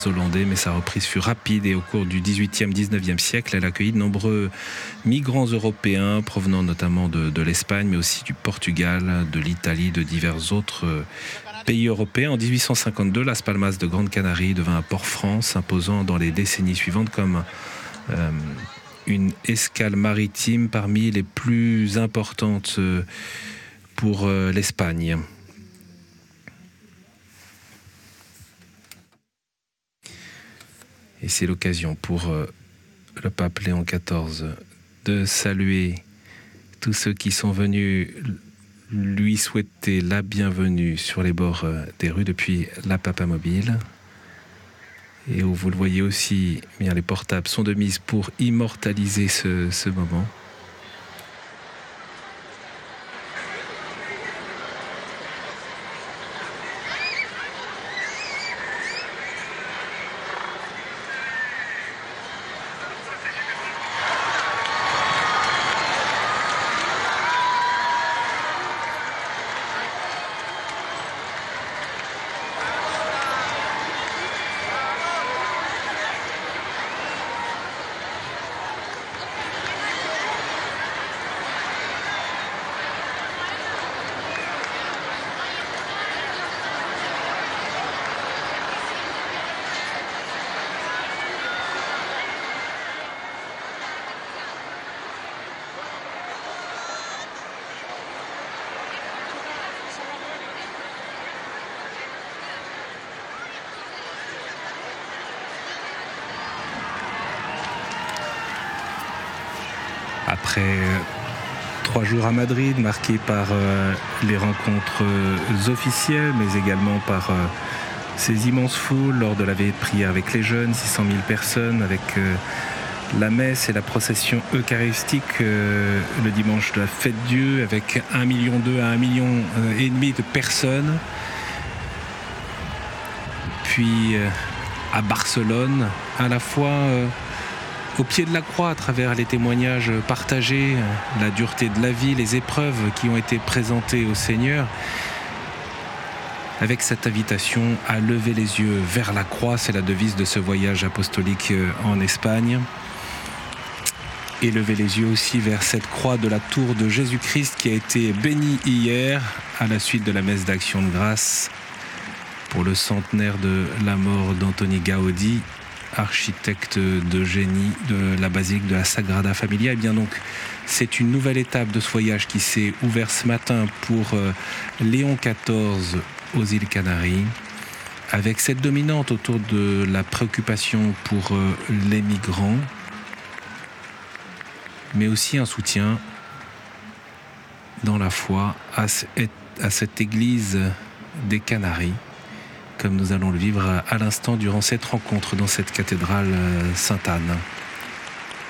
hollandais, mais sa reprise fut rapide et au cours du XVIIIe, XIXe siècle, elle accueillit de nombreux migrants européens provenant notamment de l'Espagne, mais aussi du Portugal, de l'Italie, de divers autres pays européens. En 1852, Las Palmas de Grande Canarie devint un port franc, s'imposant dans les décennies suivantes comme une escale maritime parmi les plus importantes pour l'Espagne. Et c'est l'occasion pour le pape Léon XIV de saluer tous ceux qui sont venus lui souhaiter la bienvenue sur les bords des rues depuis la Papamobile. Et où vous le voyez aussi, bien, les portables sont de mise pour immortaliser ce moment. Après 3 jours à Madrid, marqués par les rencontres officielles, mais également par ces immenses foules lors de la veillée de prière avec les jeunes, 600 000 personnes, avec la messe et la procession eucharistique le dimanche de la fête Dieu, avec 1,2 million à 1,5 million de personnes. Puis à Barcelone, à la fois au pied de la croix, à travers les témoignages partagés, la dureté de la vie, les épreuves qui ont été présentées au Seigneur, avec cette invitation à lever les yeux vers la croix. C'est la devise de ce voyage apostolique en Espagne. Et lever les yeux aussi vers cette croix de la tour de Jésus-Christ qui a été bénie hier à la suite de la messe d'action de grâce pour le centenaire de la mort d'Antoni Gaudi, architecte de génie de la basilique de la Sagrada Familia. Et bien donc, c'est une nouvelle étape de ce voyage qui s'est ouvert ce matin pour Léon XIV aux îles Canaries, avec cette dominante autour de la préoccupation pour les migrants, mais aussi un soutien dans la foi à cette église des Canaries, comme nous allons le vivre à l'instant durant cette rencontre dans cette cathédrale Sainte-Anne.